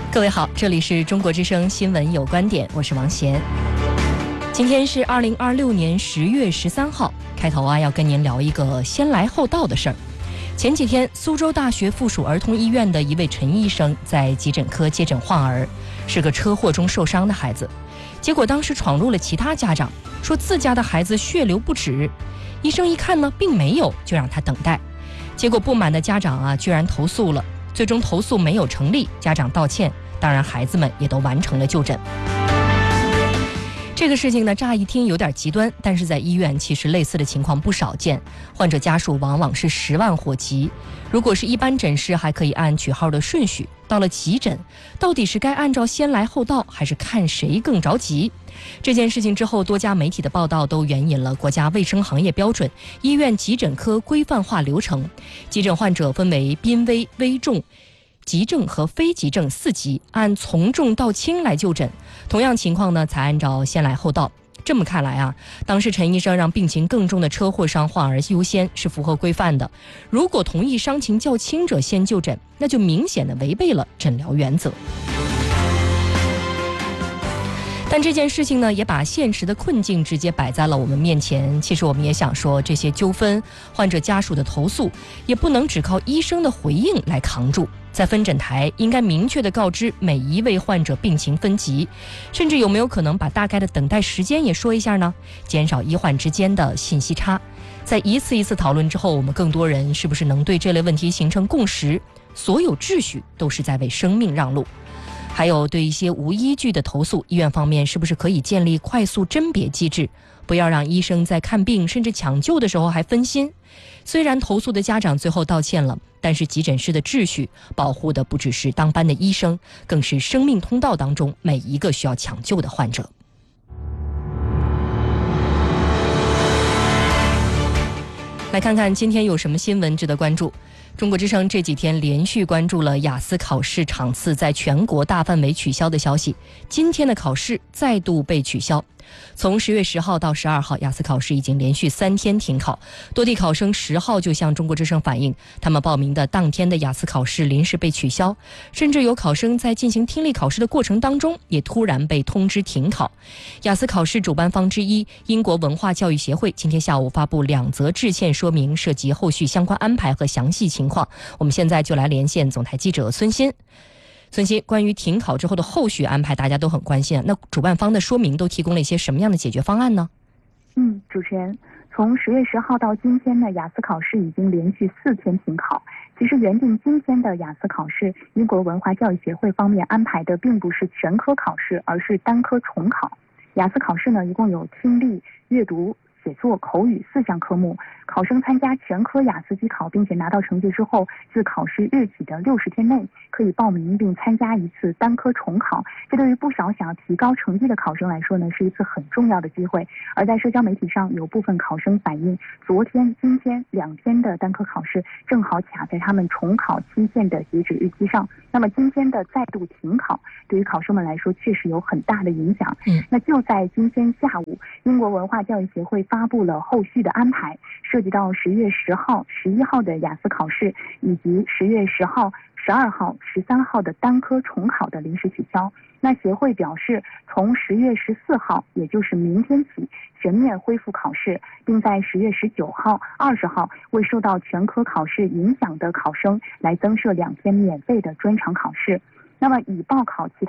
各位好，这里是中国之声新闻有观点，我是王贤。今天是2026年10月13号，开头要跟您聊一个先来后到的事儿。前几天，苏州大学附属儿童医院的一位陈医生在急诊科接诊患儿，是个车祸中受伤的孩子。结果当时闯入了其他家长，说自家的孩子血流不止。医生一看呢，并没有，就让他等待。结果不满的家长居然投诉了，最终投诉没有成立，家长道歉，当然孩子们也都完成了就诊。这个事情呢，乍一听有点极端，但是在医院其实类似的情况不少见，患者家属往往是10万火急。如果是一般诊室，还可以按取号的顺序，到了急诊，到底是该按照先来后到，还是看谁更着急？这件事情之后，多家媒体的报道都援引了国家卫生行业标准、医院急诊科规范化流程。急诊患者分为濒危、危重、急症和非急症4级，按从重到轻来就诊。同样情况呢，才按照先来后到。这么看来当时陈医生让病情更重的车祸伤患儿优先是符合规范的。如果同意伤情较轻者先就诊，那就明显的违背了诊疗原则。但这件事情呢，也把现实的困境直接摆在了我们面前。其实我们也想说，这些纠纷、患者家属的投诉，也不能只靠医生的回应来扛住。在分诊台应该明确地告知每一位患者病情分级，甚至有没有可能把大概的等待时间也说一下呢？减少医患之间的信息差。在一次一次讨论之后，我们更多人是不是能对这类问题形成共识？所有秩序都是在为生命让路。还有对一些无依据的投诉，医院方面是不是可以建立快速甄别机制，不要让医生在看病甚至抢救的时候还分心？虽然投诉的家长最后道歉了，但是急诊室的秩序保护的不只是当班的医生，更是生命通道当中每一个需要抢救的患者。来看看今天有什么新闻值得关注。中国之声这几天连续关注了雅思考试场次在全国大范围取消的消息，今天的考试再度被取消。从10月10号到12号，雅思考试已经连续3天停考。多地考生10号就向中国之声反映，他们报名的当天的雅思考试临时被取消，甚至有考生在进行听力考试的过程当中也突然被通知停考。雅思考试主办方之一英国文化教育协会今天下午发布2则致歉说明，涉及后续相关安排和详细情况。我们现在就来连线总台记者孙鑫。孙鑫，关于停考之后的后续安排，大家都很关心。那主办方的说明都提供了一些什么样的解决方案呢？ 主持人，从10月10号到今天呢，雅思考试已经连续4天停考。其实原定今天的雅思考试，英国文化教育协会方面安排的并不是全科考试，而是单科重考。雅思考试呢，一共有听力、阅读、写作、口语4项科目。考生参加全科雅思机考并且拿到成绩之后，自考试日起的60天内可以报名并参加一次单科重考。这对于不少想要提高成绩的考生来说呢，是一次很重要的机会。而在社交媒体上，有部分考生反映，昨天、今天2天的单科考试正好卡在他们重考期限的截止日期上。那么今天的再度停考，对于考生们来说确实有很大的影响。那就在今天下午，英国文化教育协会发布了后续的安排，涉及到10月10号、11号的雅思考试，以及10月10号、12号、13号的单科重考的临时取消。那协会表示，从10月14号，也就是明天起，全面恢复考试，并在10月19号、20号为受到全科考试影响的考生来增设2天免费的专场考试。那么已报考其他